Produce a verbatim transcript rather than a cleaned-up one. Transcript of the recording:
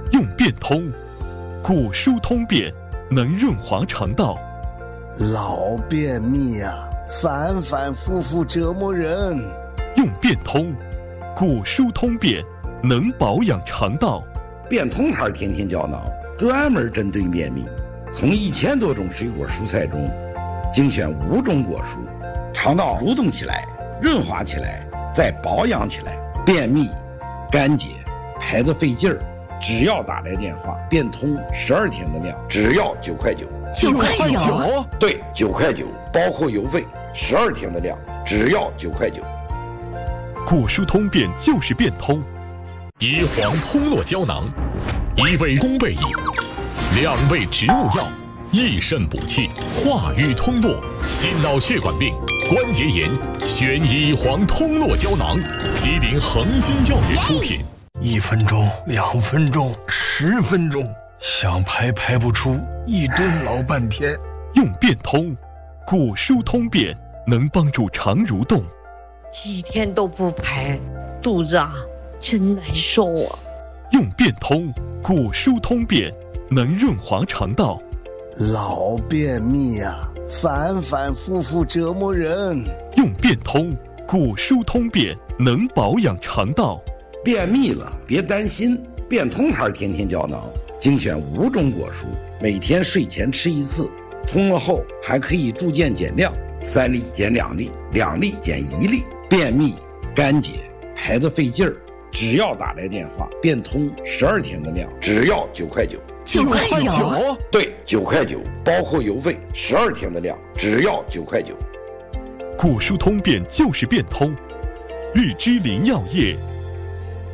用变通，古疏通便，能润滑肠道。 老便秘啊，反反复复折磨人。 用变通，古疏通便，能保养肠道。 变通牌天天胶囊专门针对便秘，从一千多种水果蔬菜中精选五种果蔬，肠道蠕动起来，润滑起来，再保养起来。便秘、干结、排得费劲儿，只要打来电话，变通十二天的量，只要九块九。 九块九？ 对，九块九，包括邮费，十二天的量，只要九块九。 古疏通便就是变通。 椰黄通络胶囊，一味宫贝饮，两味植物药，益肾补气，化瘀通络，心脑血管病、关节炎，选椰黄通络胶囊，吉林恒金药业出品。 一分钟，两分钟，十分钟，想排排不出，一蹲老半天。 用变通，古疏通便，能帮助肠蠕动。 几天都不排，肚子啊真难受啊。 用变通，古疏通便，能润滑肠道。 老便秘啊，反反复复折磨人。 用变通，古疏通便，能保养肠道。 便秘了别担心，变通牌天天胶囊精选五种果蔬，每天睡前吃一次，通了后还可以逐渐减量，三粒减两粒，两粒减一粒。便秘、干结、排得费劲儿，只要打来电话，变通十二天的量，只要九块九。 九块九？ 对，九块九，包括邮费，十二天的量，只要九块九。 古疏通便就是变通。日之林药业